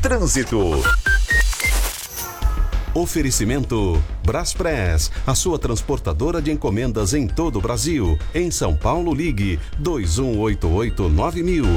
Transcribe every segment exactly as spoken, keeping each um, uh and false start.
Trânsito. Oferecimento Braspress, a sua transportadora de encomendas em todo o Brasil. Em São Paulo, ligue dois um oito oito nove mil.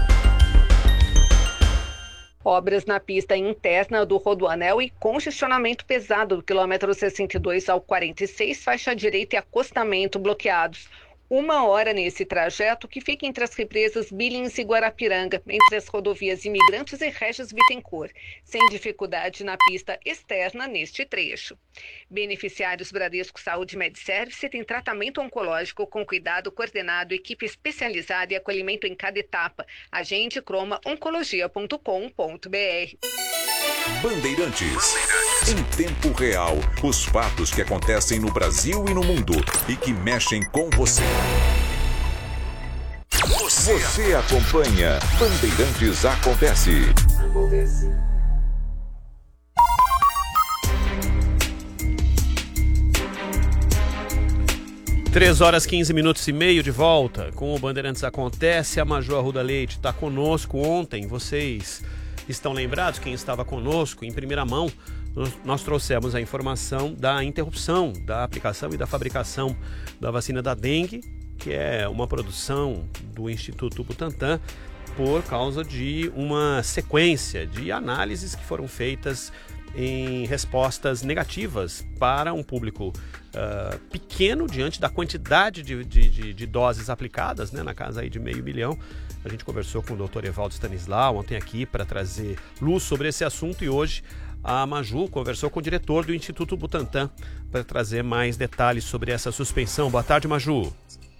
Obras na pista interna do Rodoanel e congestionamento pesado do quilômetro sessenta e dois ao quarenta e seis, faixa direita e acostamento bloqueados. Uma hora nesse trajeto que fica entre as represas Billings e Guarapiranga, entre as rodovias Imigrantes e Regis Bittencourt, sem dificuldade na pista externa neste trecho. Beneficiários Bradesco Saúde Medservice têm tratamento oncológico com cuidado coordenado, equipe especializada e acolhimento em cada etapa. Agende croma oncologia ponto com ponto br. Bandeirantes. Em tempo real, os fatos que acontecem no Brasil e no mundo e que mexem com você. Você, você acompanha Bandeirantes Acontece. Acontece. três horas, quinze minutos e meio de volta com o Bandeirantes Acontece. A Maju Arruda Leite está conosco. Ontem, vocês estão lembrados, quem estava conosco em primeira mão, nós trouxemos a informação da interrupção da aplicação e da fabricação da vacina da dengue, que é uma produção do Instituto Butantan, por causa de uma sequência de análises que foram feitas em respostas negativas para um público uh, pequeno diante da quantidade de, de, de, de doses aplicadas, né, na casa aí de meio milhão. A gente conversou com o doutor Evaldo Stanislau ontem aqui para trazer luz sobre esse assunto, e hoje a Maju conversou com o diretor do Instituto Butantan para trazer mais detalhes sobre essa suspensão. Boa tarde, Maju.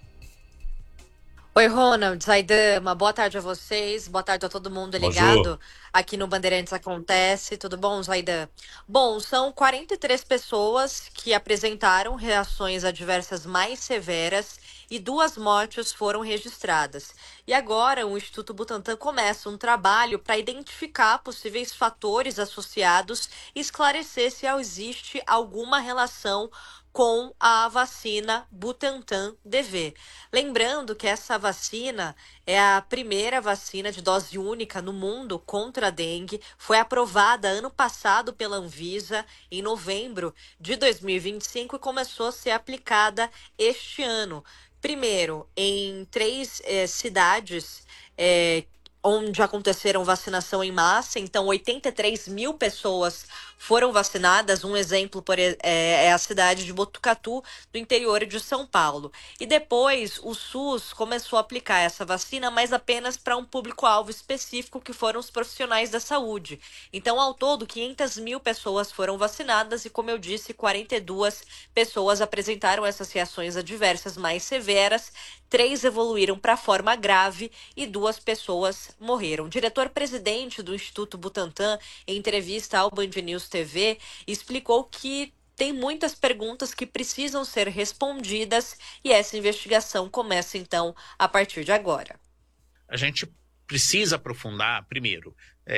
Oi, Ronald, Zaidama, boa tarde a vocês, boa tarde a todo mundo ligado Maju. Aqui no Bandeirantes Acontece, tudo bom, Zaidan? Bom, são quarenta e três pessoas que apresentaram reações adversas mais severas e duas mortes foram registradas. E agora o Instituto Butantan começa um trabalho para identificar possíveis fatores associados e esclarecer se existe alguma relação com a vacina Butantan D V. Lembrando que essa vacina é a primeira vacina de dose única no mundo contra a dengue. Foi aprovada ano passado pela Anvisa, em novembro de dois mil e vinte e cinco, e começou a ser aplicada este ano. Primeiro, em três eh, cidades eh, onde aconteceram vacinação em massa, então oitenta e três mil pessoas foram vacinadas. Um exemplo por, é, é a cidade de Botucatu, do interior de São Paulo. E depois o SUS começou a aplicar essa vacina, mas apenas para um público-alvo específico, que foram os profissionais da saúde. Então, ao todo, quinhentas mil pessoas foram vacinadas e, como eu disse, quarenta e duas pessoas apresentaram essas reações adversas mais severas, três evoluíram para forma grave e duas pessoas morreram. O diretor-presidente do Instituto Butantan, em entrevista ao Band News T V, explicou que tem muitas perguntas que precisam ser respondidas e essa investigação começa, então, a partir de agora. A gente precisa aprofundar, primeiro,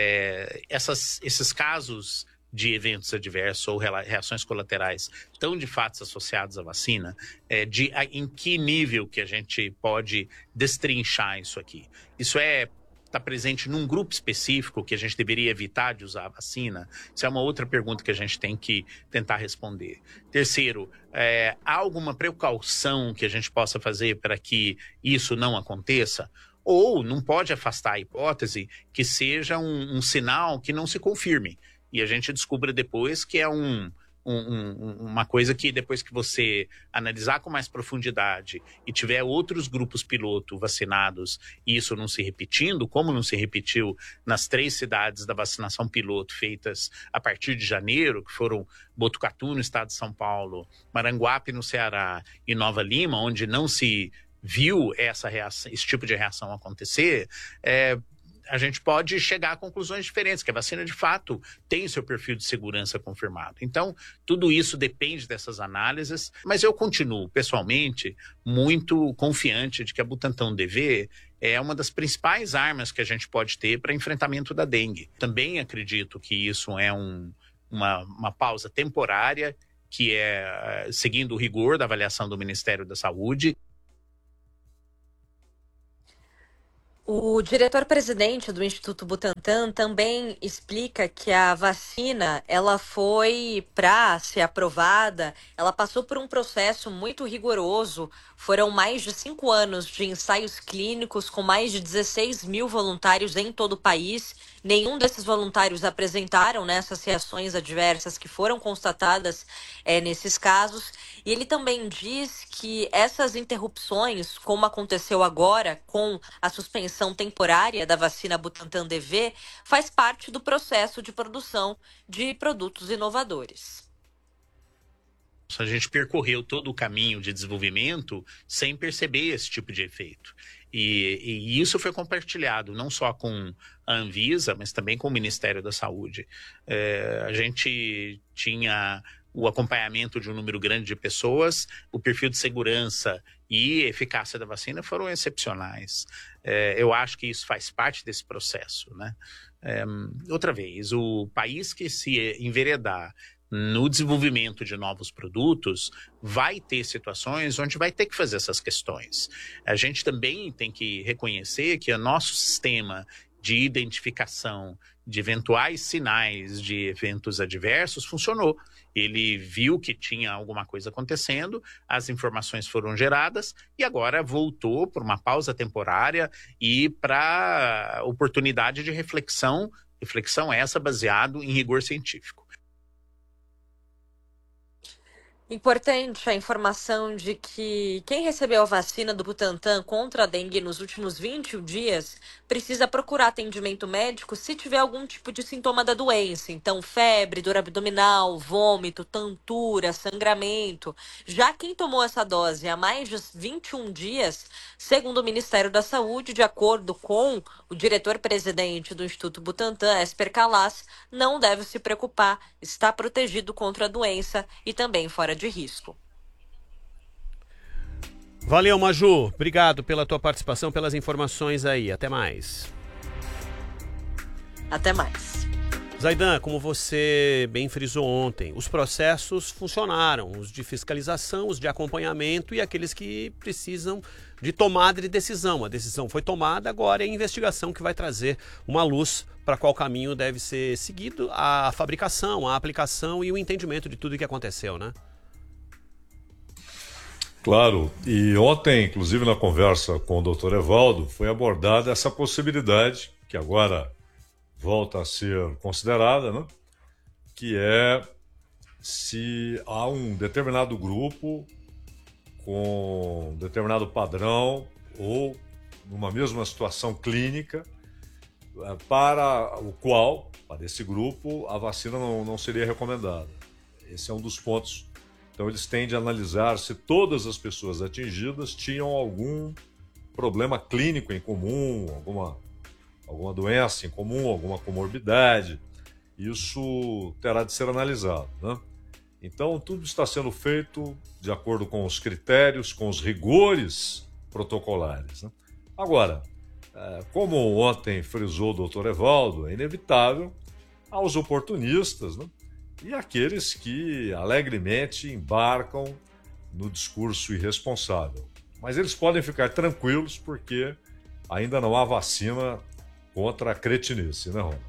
é, essas, esses casos de eventos adversos ou reações colaterais estão de fato associados à vacina, é, de a, em que nível que a gente pode destrinchar isso aqui. Isso é está presente num grupo específico que a gente deveria evitar de usar a vacina? Isso é uma outra pergunta que a gente tem que tentar responder. Terceiro, é, há alguma precaução que a gente possa fazer para que isso não aconteça? Ou não pode afastar a hipótese que seja um, um sinal que não se confirme e a gente descubra depois que é um Um, um, uma coisa que depois que você analisar com mais profundidade e tiver outros grupos piloto vacinados e isso não se repetindo, como não se repetiu nas três cidades da vacinação piloto feitas a partir de janeiro, que foram Botucatu, no estado de São Paulo, Maranguape, no Ceará, e Nova Lima, onde não se viu essa reação, esse tipo de reação acontecer, é, a gente pode chegar a conclusões diferentes, que a vacina, de fato, tem seu perfil de segurança confirmado. Então, tudo isso depende dessas análises, mas eu continuo, pessoalmente, muito confiante de que a Butantan D V é uma das principais armas que a gente pode ter para enfrentamento da dengue. Também acredito que isso é um, uma, uma pausa temporária, que é seguindo o rigor da avaliação do Ministério da Saúde. O diretor-presidente do Instituto Butantan Butantan também explica que a vacina, ela foi, para ser aprovada, ela passou por um processo muito rigoroso. Foram mais de cinco anos de ensaios clínicos com mais de dezesseis mil voluntários em todo o país. Nenhum desses voluntários apresentaram, né, essas reações adversas que foram constatadas é, nesses casos. E ele também diz que essas interrupções, como aconteceu agora com a suspensão temporária da vacina Butantan D V, faz parte do processo de produção de produtos inovadores. A gente percorreu todo o caminho de desenvolvimento sem perceber esse tipo de efeito. E, e isso foi compartilhado não só com a Anvisa, mas também com o Ministério da Saúde. É, a gente tinha o acompanhamento de um número grande de pessoas, o perfil de segurança e eficácia da vacina foram excepcionais. É, eu acho que isso faz parte desse processo, né? É, outra vez, o país que se enveredar no desenvolvimento de novos produtos, vai ter situações onde vai ter que fazer essas questões. A gente também tem que reconhecer que o nosso sistema de identificação de eventuais sinais de eventos adversos funcionou. Ele viu que tinha alguma coisa acontecendo, as informações foram geradas e agora voltou para uma pausa temporária e para oportunidade de reflexão, reflexão essa baseado em rigor científico. Importante a informação de que quem recebeu a vacina do Butantan contra a dengue nos últimos vinte e um dias precisa procurar atendimento médico se tiver algum tipo de sintoma da doença. Então, febre, dor abdominal, vômito, tontura, sangramento. Já quem tomou essa dose há mais de vinte e um dias, segundo o Ministério da Saúde, de acordo com o diretor-presidente do Instituto Butantan, Esper Calas, não deve se preocupar, está protegido contra a doença e também fora de risco. Valeu, Maju. Obrigado pela tua participação, pelas informações aí. Até mais. Até mais. Zaidan, como você bem frisou ontem, os processos funcionaram, os de fiscalização, os de acompanhamento e aqueles que precisam de tomada de decisão. A decisão foi tomada, agora é a investigação que vai trazer uma luz para qual caminho deve ser seguido, a fabricação, a aplicação e o entendimento de tudo o que aconteceu, né? Claro, e ontem, inclusive na conversa com o doutor Evaldo, foi abordada essa possibilidade, que agora volta a ser considerada, né? Que é se há um determinado grupo com um determinado padrão ou numa mesma situação clínica para o qual, para esse grupo, a vacina não, não seria recomendada. Esse é um dos pontos. Então, eles tendem a analisar se todas as pessoas atingidas tinham algum problema clínico em comum, alguma, alguma doença em comum, alguma comorbidade. Isso terá de ser analisado, né? Então, tudo está sendo feito de acordo com os critérios, com os rigores protocolares, né? Agora, como ontem frisou o doutor Evaldo, é inevitável aos oportunistas, né? E aqueles que alegremente embarcam no discurso irresponsável. Mas eles podem ficar tranquilos porque ainda não há vacina contra a cretinice, né, Ronald?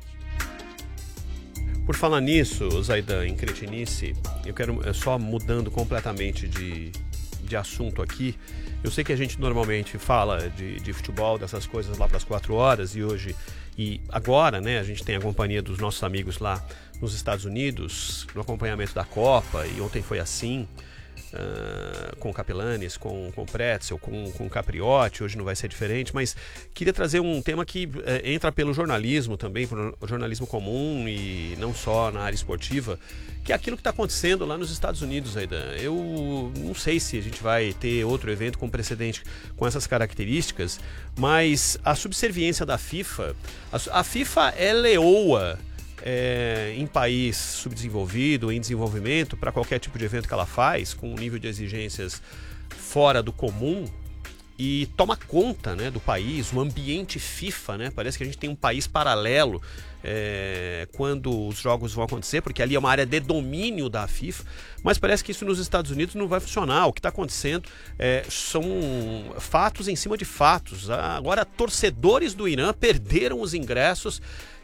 Por falar nisso, Zaidan, em cretinice, eu quero, só mudando completamente de, de assunto aqui, eu sei que a gente normalmente fala de, de futebol, dessas coisas lá para as quatro horas, e hoje, e agora, né, a gente tem a companhia dos nossos amigos lá nos Estados Unidos, no acompanhamento da Copa, e ontem foi assim, uh, com o Capellanes, com, com o Pretzel, com, com o Capriotti, hoje não vai ser diferente, mas queria trazer um tema que uh, entra pelo jornalismo também, pelo jornalismo comum e não só na área esportiva, que é aquilo que está acontecendo lá nos Estados Unidos, Aidan. Eu não sei se a gente vai ter outro evento com precedente com essas características, mas a subserviência da FIFA, a, a FIFA é leoa É, em país subdesenvolvido, em desenvolvimento, para qualquer tipo de evento que ela faz, com um nível de exigências fora do comum, e toma conta, né, do país, o ambiente FIFA, né? Parece que a gente tem um país paralelo é, quando os jogos vão acontecer, porque ali é uma área de domínio da FIFA, mas parece que isso nos Estados Unidos não vai funcionar. O que está acontecendo é, são fatos em cima de fatos. Agora, torcedores do Irã perderam os ingressos